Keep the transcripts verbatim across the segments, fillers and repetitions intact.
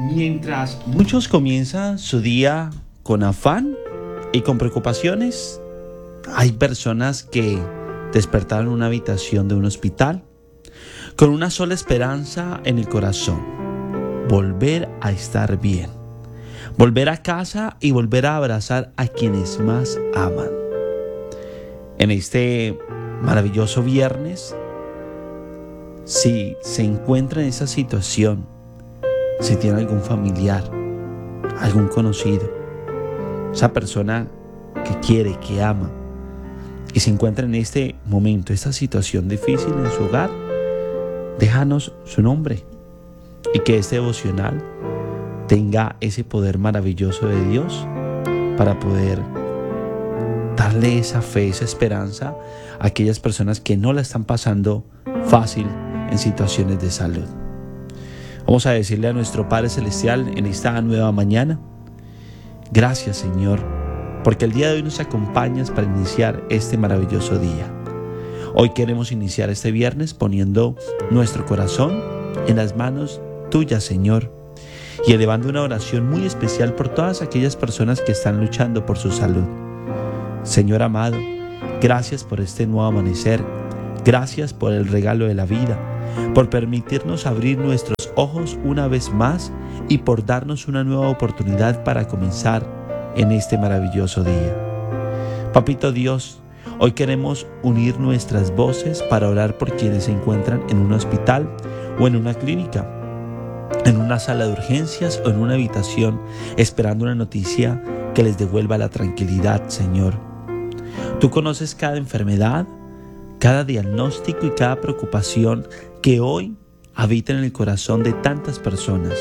Mientras muchos comienzan su día con afán y con preocupaciones, hay personas que despertaron en una habitación de un hospital con una sola esperanza en el corazón: volver a estar bien, volver a casa y volver a abrazar a quienes más aman. En este maravilloso viernes, si se encuentra en esa situación, si tiene algún familiar, algún conocido, esa persona que quiere, que ama, y se encuentra en este momento, esta situación difícil en su hogar, déjanos su nombre y que este devocional tenga ese poder maravilloso de Dios para poder darle esa fe, esa esperanza a aquellas personas que no la están pasando fácil en situaciones de salud. Vamos a decirle a nuestro Padre Celestial en esta nueva mañana: gracias, Señor, porque el día de hoy nos acompañas para iniciar este maravilloso día. Hoy queremos iniciar este viernes poniendo nuestro corazón en las manos tuyas, Señor, y elevando una oración muy especial por todas aquellas personas que están luchando por su salud. Señor amado, gracias por este nuevo amanecer, gracias por el regalo de la vida, por permitirnos abrir nuestros ojos una vez más y por darnos una nueva oportunidad para comenzar en este maravilloso día. Papito Dios, hoy queremos unir nuestras voces para orar por quienes se encuentran en un hospital o en una clínica, en una sala de urgencias o en una habitación esperando una noticia que les devuelva la tranquilidad, Señor. Tú conoces cada enfermedad, cada diagnóstico y cada preocupación que hoy habita en el corazón de tantas personas.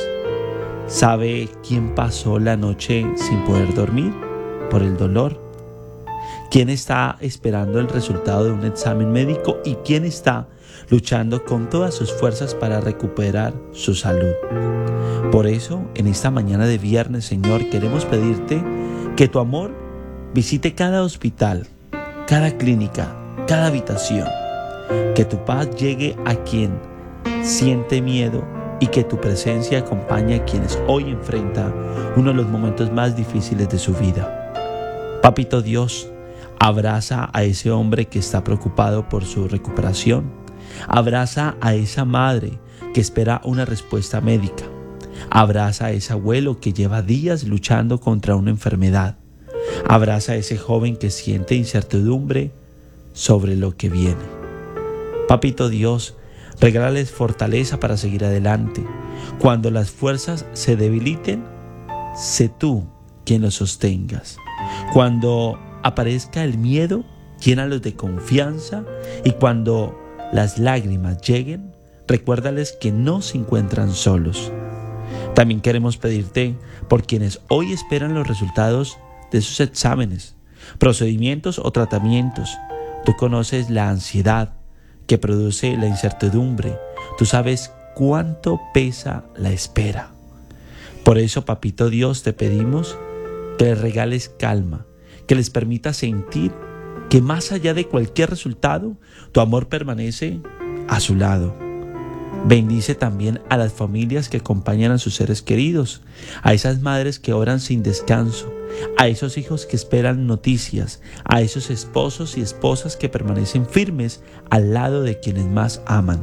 ¿Sabe quién pasó la noche sin poder dormir por el dolor? ¿Quién está esperando el resultado de un examen médico? ¿Y quién está luchando con todas sus fuerzas para recuperar su salud? Por eso, en esta mañana de viernes, Señor, queremos pedirte que tu amor visite cada hospital, cada clínica, cada habitación. Que tu paz llegue a quien siente miedo y que tu presencia acompañe a quienes hoy enfrentan uno de los momentos más difíciles de su vida. Papito Dios, abraza a ese hombre que está preocupado por su recuperación. Abraza a esa madre que espera una respuesta médica. Abraza a ese abuelo que lleva días luchando contra una enfermedad. Abraza a ese joven que siente incertidumbre sobre lo que viene. Papito Dios, regálales fortaleza para seguir adelante. Cuando las fuerzas se debiliten, sé tú quien los sostengas. Cuando aparezca el miedo, llénalos de confianza, y cuando las lágrimas lleguen, recuérdales que no se encuentran solos. También queremos pedirte por quienes hoy esperan los resultados de sus exámenes, procedimientos o tratamientos. Tú conoces la ansiedad que produce la incertidumbre. Tú sabes cuánto pesa la espera. Por eso, Papito Dios, te pedimos que les regales calma, que les permitas sentir que más allá de cualquier resultado, tu amor permanece a su lado. Bendice también a las familias que acompañan a sus seres queridos, a esas madres que oran sin descanso, a esos hijos que esperan noticias, a esos esposos y esposas que permanecen firmes al lado de quienes más aman.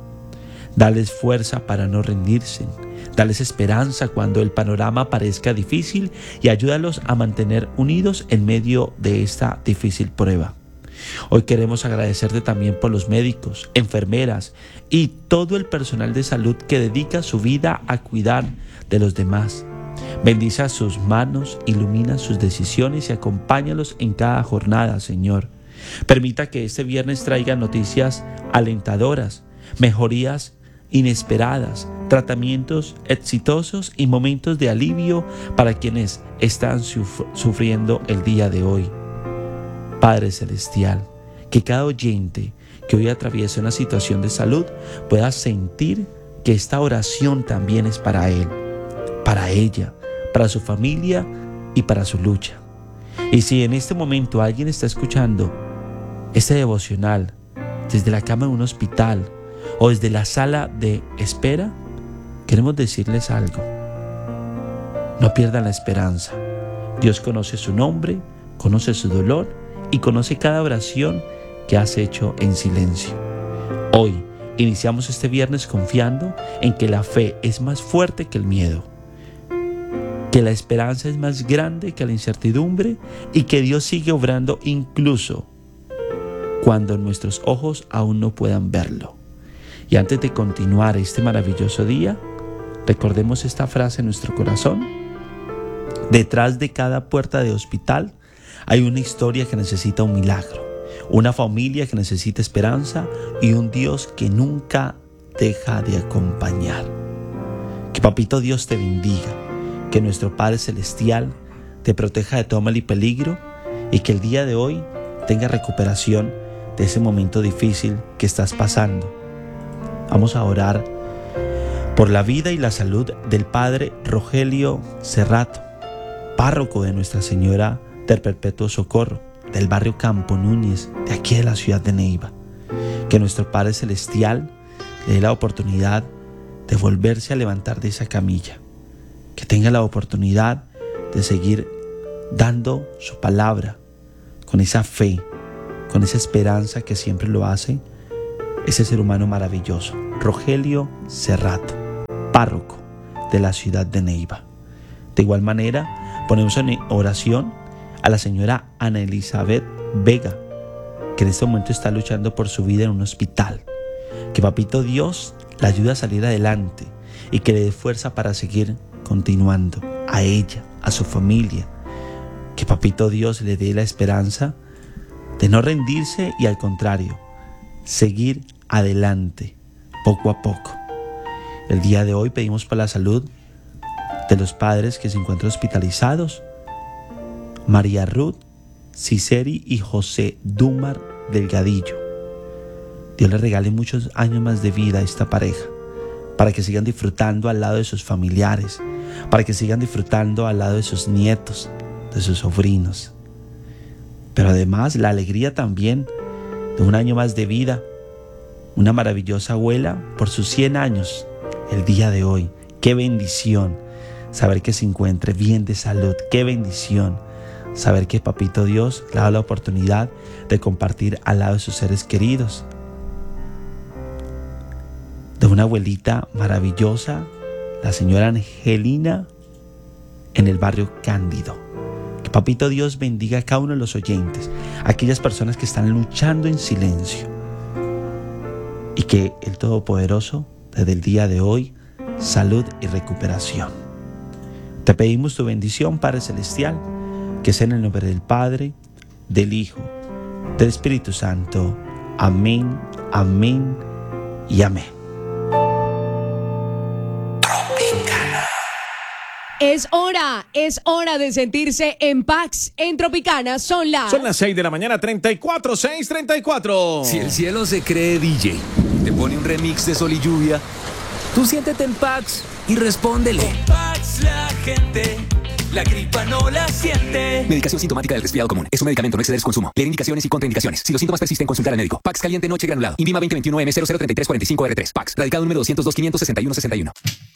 Dales fuerza para no rendirse, dales esperanza cuando el panorama parezca difícil y ayúdalos a mantener unidos en medio de esta difícil prueba. Hoy queremos agradecerte también por los médicos, enfermeras y todo el personal de salud que dedica su vida a cuidar de los demás. Bendice sus manos, ilumina sus decisiones y acompáñalos en cada jornada, Señor. Permita que este viernes traiga noticias alentadoras, mejorías inesperadas, tratamientos exitosos y momentos de alivio para quienes están suf- sufriendo el día de hoy. Padre Celestial, que cada oyente que hoy atraviesa una situación de salud pueda sentir que esta oración también es para él, para ella, para su familia y para su lucha. Y si en este momento alguien está escuchando este devocional desde la cama de un hospital o desde la sala de espera, queremos decirles algo. No pierda la esperanza. Dios conoce su nombre, conoce su dolor y conoce cada oración que has hecho en silencio. Hoy iniciamos este viernes confiando en que la fe es más fuerte que el miedo, que la esperanza es más grande que la incertidumbre y que Dios sigue obrando incluso cuando nuestros ojos aún no puedan verlo. Y antes de continuar este maravilloso día, recordemos esta frase en nuestro corazón. Detrás de cada puerta de hospital hay una historia que necesita un milagro, una familia que necesita esperanza y un Dios que nunca deja de acompañar. Que Papito Dios te bendiga, que nuestro Padre Celestial te proteja de todo mal y peligro y que el día de hoy tenga recuperación de ese momento difícil que estás pasando. Vamos a orar por la vida y la salud del Padre Rogelio Cerrato, párroco de Nuestra Señora del Perpetuo Socorro, del barrio Campo Núñez, de aquí de la ciudad de Neiva. Que nuestro Padre Celestial le dé la oportunidad de volverse a levantar de esa camilla. Que tenga la oportunidad de seguir dando su palabra con esa fe, con esa esperanza que siempre lo hace ese ser humano maravilloso, Rogelio Cerrato, párroco de la ciudad de Neiva. De igual manera, ponemos en oración a la señora Ana Elizabeth Vega, que en este momento está luchando por su vida en un hospital. Que Papito Dios la ayude a salir adelante y que le dé fuerza para seguir continuando, a ella, a su familia. Que Papito Dios le dé la esperanza de no rendirse y al contrario, seguir adelante, poco a poco. El día de hoy pedimos por la salud de los padres que se encuentran hospitalizados, María Ruth Ciceri y José Dumar Delgadillo. Dios les regale muchos años más de vida a esta pareja, para que sigan disfrutando al lado de sus familiares, para que sigan disfrutando al lado de sus nietos, de sus sobrinos. Pero además la alegría también de un año más de vida, una maravillosa abuela por sus cien años el día de hoy. Qué bendición saber que se encuentre bien de salud, qué bendición saber que Papito Dios le ha dado la oportunidad de compartir al lado de sus seres queridos. De una abuelita maravillosa, la señora Angelina en el barrio Cándido. Que Papito Dios bendiga a cada uno de los oyentes, a aquellas personas que están luchando en silencio. Y que el Todopoderoso, desde el día de hoy, salud y recuperación. Te pedimos tu bendición, Padre Celestial, que sea en el nombre del Padre, del Hijo, del Espíritu Santo. Amén, amén y amén. Es hora, es hora de sentirse en Pax. En Tropicana son las... Son las seis de la mañana, treinta y cuatro, seis treinta y cuatro. Si el cielo se cree D J, te pone un remix de Sol y Lluvia, tú siéntete en Pax y respóndele. Con Pax la gente, la gripa no la siente. Medicación sintomática del resfriado común. Es un medicamento, no exceder su consumo. Leer indicaciones y contraindicaciones. Si los síntomas persisten, consultar al médico. Pax caliente noche granulado. INVIMA veinte veintiuno M cero cero tres tres cuatro cinco R tres. Pax. Radicado número doscientos dos, quinientos sesenta y uno sesenta y uno.